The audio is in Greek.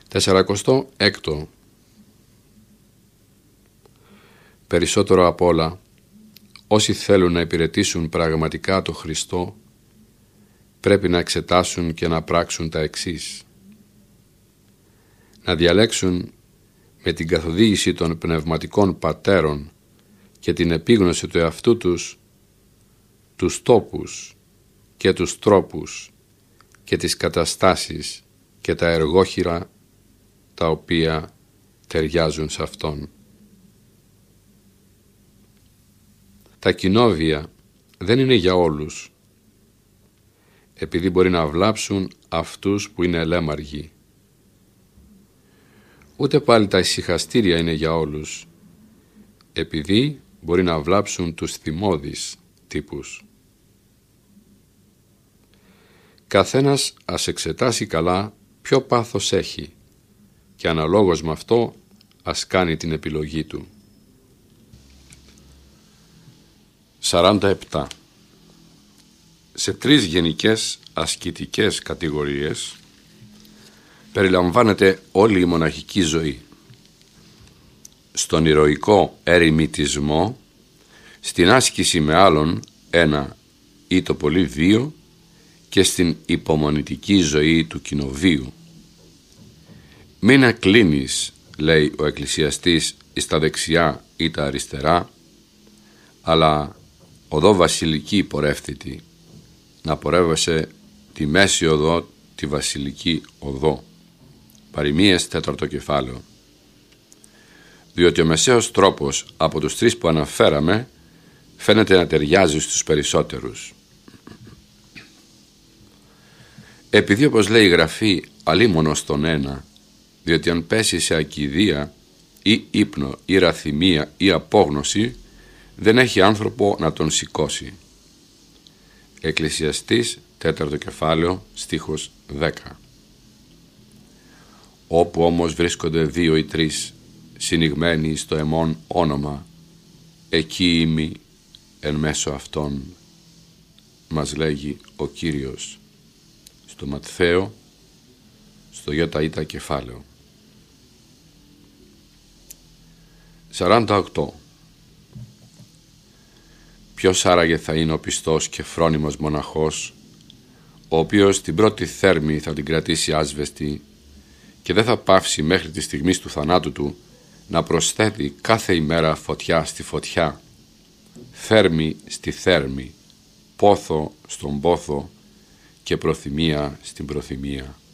46. Περισσότερο απ' όλα, όσοι θέλουν να υπηρετήσουν πραγματικά το Χριστό, πρέπει να εξετάσουν και να πράξουν τα εξής: να διαλέξουν με την καθοδήγηση των πνευματικών πατέρων και την επίγνωση του εαυτού τους τόπους και τους τρόπους και τις καταστάσεις και τα εργόχειρα τα οποία ταιριάζουν σε αυτόν. Τα κοινόβια δεν είναι για όλους, επειδή μπορεί να βλάψουν αυτούς που είναι ελέμαργοι. Ούτε πάλι τα ησυχαστήρια είναι για όλους, επειδή μπορεί να βλάψουν τους θυμώδεις τύπους. Καθένας ας εξετάσει καλά ποιο πάθος έχει και αναλόγως με αυτό ας κάνει την επιλογή του. 47. Σε 3 γενικές ασκητικές κατηγορίες περιλαμβάνεται όλη η μοναχική ζωή: στον ηρωικό ερημιτισμό, στην άσκηση με άλλον 1 ή το πολύ 2 και στην υπομονητική ζωή του κοινοβίου. Μην ακλίνεις, λέει ο εκκλησιαστής, εις τα δεξιά ή τα αριστερά, αλλά οδό βασιλική πορεύθητη, να πορεύεσαι τη μέση οδό, τη βασιλική οδό. Παροιμίες 4ο κεφάλαιο. Διότι ο μεσαίος τρόπος από τους 3 που αναφέραμε φαίνεται να ταιριάζει στους περισσότερους. Επειδή, όπως λέει η Γραφή, αλίμονο στον ένα, διότι αν πέσει σε ακηδία ή ύπνο ή ραθυμία ή απόγνωση, δεν έχει άνθρωπο να τον σηκώσει. Εκκλησιαστής 4ο κεφάλαιο στίχος 10. Όπου όμως βρίσκονται 2 ή 3 συνηγμένοι στο εμόν όνομα, εκεί είμαι εν μέσω αυτών, μας λέγει ο Κύριος στο Ματθαίο, στο ΙΙ κεφάλαιο. 48. Ποιος άραγε θα είναι ο πιστός και φρόνιμος μοναχός, ο οποίος την πρώτη θέρμη θα την κρατήσει άσβεστη και δεν θα πάυσει μέχρι τη στιγμή του θανάτου του να προσθέτει κάθε ημέρα φωτιά στη φωτιά, θέρμη στη θέρμη, πόθο στον πόθο και προθυμία στην προθυμία.